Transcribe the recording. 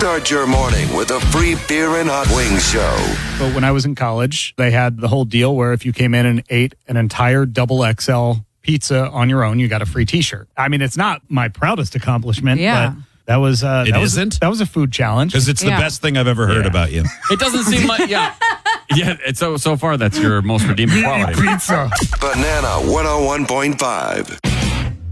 Start your morning with a free beer and hot wings show. But when I was in college, they had the whole deal where if you came in and ate an entire double XL pizza on your own, you got a free T-shirt. I mean, it's not my proudest accomplishment, but that was that was a food challenge. Because it's the best thing I've ever heard about you. It doesn't seem like, yeah, it's so far that's your most redeeming quality. Pizza. Banana 101.5.